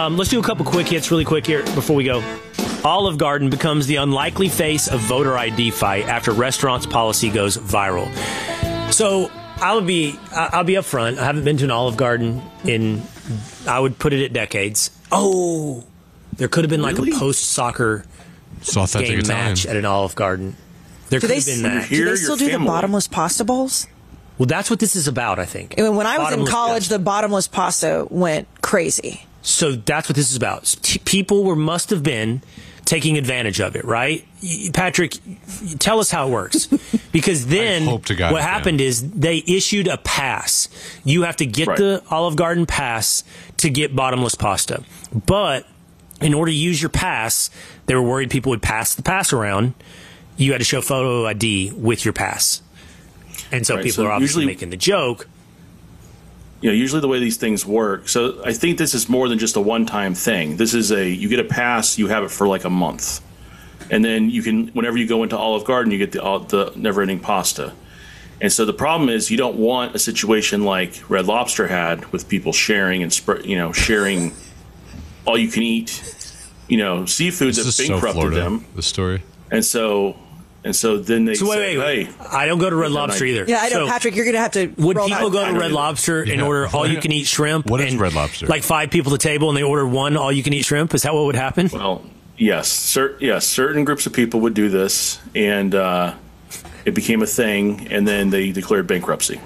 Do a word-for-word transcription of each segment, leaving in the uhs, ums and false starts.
Um, let's do a couple quick hits really quick here before we go. Olive Garden becomes the unlikely face of voter I D fight after restaurants' policy goes viral. So I'll be I'll be upfront. I haven't been to an Olive Garden in, I would put it at decades. Oh, there could have been like really? a post-soccer game Italian. match at an Olive Garden. There Do could they, have been that. do Here, they still your do the family. bottomless pasta bowls? Well, that's what this is about, I think. I mean, when I was in Bottomless- college, the bottomless pasta went crazy. So that's what this is about. T- people were must have been taking advantage of it, right? Y- Patrick, y- tell us how it works. Because then hope to God what it can. happened is they issued a pass. You have to get Right. the Olive Garden pass to get bottomless pasta. But in order to use your pass, they were worried people would pass the pass around. You had to show photo I D with your pass. And so Right, people so are obviously usually- making the joke. You know, usually the way these things work. So I think this is more than just a one-time thing. This is a you get a pass, you have it for like a month, and then you can whenever you go into Olive Garden, you get the all- the never-ending pasta. And so the problem is you don't want a situation like Red Lobster had with people sharing and sp- you know sharing all you can eat, you know, seafood This that is so bankrupted Florida, them. the story. And so and so then they So wait, say, wait, wait. hey, I don't go to Red Lobster I- either. Yeah, I know, So- Patrick, you're going to have to. Would roll people that. go I to don't Red either. Lobster and Yeah. order all you can eat shrimp? What is and, Red Lobster? Like five people at the table and they order one all you can eat shrimp? Is that what would happen? Well, yes, cer- yes, certain groups of people would do this, and uh, it became a thing, and then they declared bankruptcy.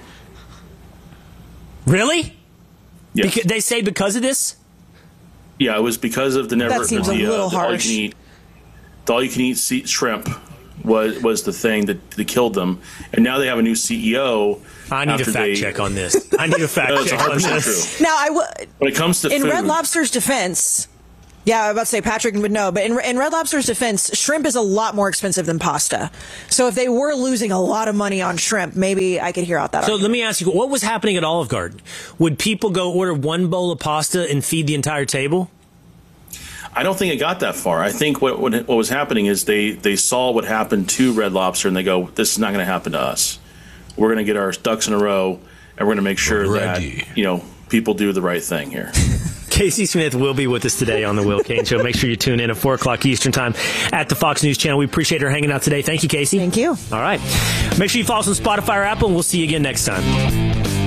Really? Yes. Beca- they say because of this? Yeah, it was because of the never. That seems the, a little uh, the all you harsh. can eat, the all you can eat sea- shrimp was was the thing that, that killed them, and now they have a new C E O. I need a after fact they- check on this. I need a fact No, it's check on one hundred percent this. true. Now, I w- When it comes to in food, Red Lobster's defense, yeah, I was about to say Patrick would know, but in, in Red Lobster's defense, shrimp is a lot more expensive than pasta. So if they were losing a lot of money on shrimp, maybe I could hear out that So argument. let me ask you, what was happening at Olive Garden? Would people go order one bowl of pasta and feed the entire table? I don't think it got that far. I think what what, what was happening is they they saw what happened to Red Lobster, and they go, "This is not going to happen to us. We're going to get our ducks in a row, and we're going to make sure Ready. that you know people do the right thing here." Casey Smith will be with us today on the Will Kane Show. Make sure you tune in at four o'clock Eastern Time at the Fox News Channel. We appreciate her hanging out today. Thank you, Casey. Thank you. All right. Make sure you follow us on Spotify or Apple, and we'll see you again next time.